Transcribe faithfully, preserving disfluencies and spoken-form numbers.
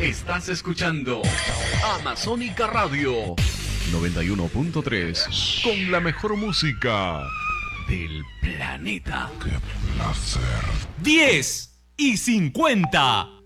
Estás escuchando Amazónica Radio noventa y uno punto tres con la mejor música del planeta. ¡Qué placer! diez y cincuenta.